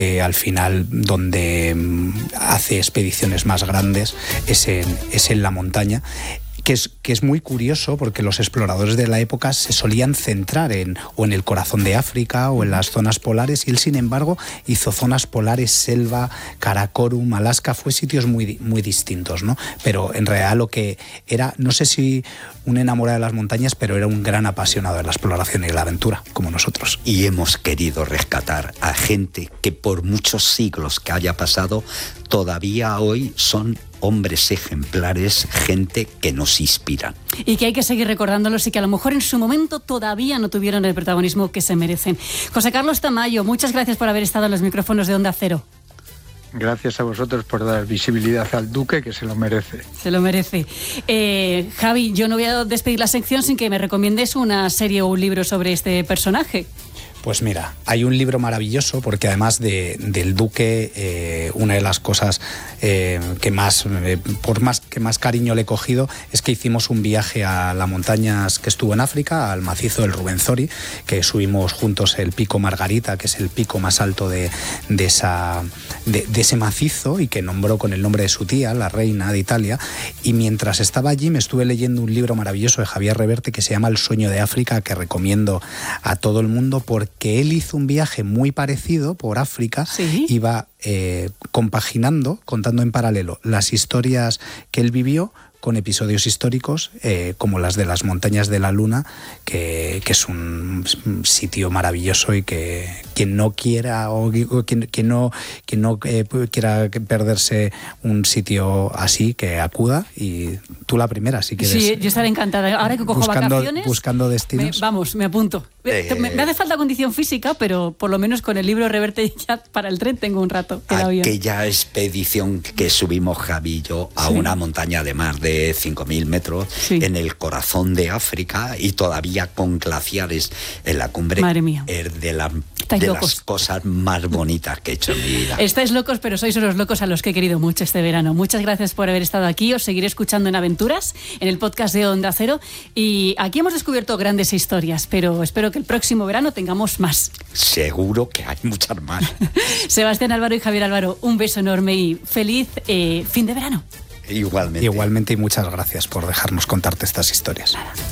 al final donde hace expediciones más grandes es en la montaña. Que es muy curioso porque los exploradores de la época se solían centrar en el corazón de África o en las zonas polares, y él, sin embargo, hizo zonas polares, selva, Karakorum, Alaska, fue sitios muy, muy distintos, ¿no? Pero en realidad lo que era, no sé si un enamorado de las montañas, pero era un gran apasionado de la exploración y de la aventura, como nosotros. Y hemos querido rescatar a gente que por muchos siglos que haya pasado, todavía hoy son hombres ejemplares, gente que nos inspira. Y que hay que seguir recordándolos y que a lo mejor en su momento todavía no tuvieron el protagonismo que se merecen. José Carlos Tamayo, muchas gracias por haber estado en los micrófonos de Onda Cero. Gracias a vosotros por dar visibilidad al Duque, que se lo merece. Se lo merece. Javi, yo no voy a despedir la sección sin que me recomiendes una serie o un libro sobre este personaje. Pues mira, hay un libro maravilloso porque además del Duque, una de las cosas que más cariño le he cogido es que hicimos un viaje a las montañas que estuvo en África, al macizo del Rubenzori, que subimos juntos el pico Margarita, que es el pico más alto de ese macizo y que nombró con el nombre de su tía, la reina de Italia. Y mientras estaba allí me estuve leyendo un libro maravilloso de Javier Reverte que se llama El sueño de África, que recomiendo a todo el mundo porque él hizo un viaje muy parecido por África. ¿Sí? Iba compaginando, contando en paralelo las historias que él vivió con episodios históricos como las de las montañas de la Luna, que es un sitio maravilloso y que quien no quiera o quien no quiera perderse un sitio así, que acuda, y tú la primera, si quieres. Sí, yo estaré encantada. Ahora que cojo vacaciones, buscando destinos. Me apunto. Me hace falta condición física, pero por lo menos con el libro Reverte ya para el tren tengo un rato. Aquella expedición que subimos Javi y yo a una montaña de más de 5.000 metros en el corazón de África y todavía con glaciares en la cumbre. Madre mía. Es de las cosas más bonitas que he hecho en mi vida. Estáis locos, pero sois unos locos a los que he querido mucho este verano. Muchas gracias por haber estado aquí. Os seguiré escuchando en Aventuras, en el podcast de Onda Cero. Y aquí hemos descubierto grandes historias, pero espero que el próximo verano tengamos más. Seguro que hay muchas más. Sebastián Álvaro y Javier Álvaro, un beso enorme y feliz fin de verano. Igualmente. Igualmente, y muchas gracias por dejarnos contarte estas historias. Nada.